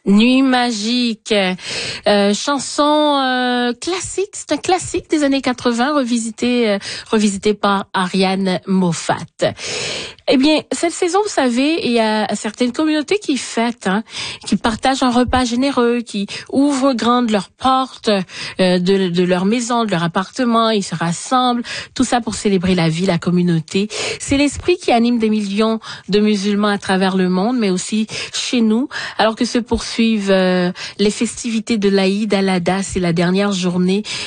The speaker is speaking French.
Nuit magique, chanson classique, c'est un classique des années 80 revisité par Ariane Moffat. Eh bien, cette saison, vous savez, il y a certaines communautés qui fêtent, qui partagent un repas généreux, qui ouvrent grandes leurs portes de leur maison, de leur appartement, ils se rassemblent, tout ça pour célébrer la vie, la communauté. C'est l'esprit qui anime des millions de musulmans à travers le monde, mais aussi chez nous, alors que se poursuivent les festivités de l'Aïd al-Adha, c'est la dernière journée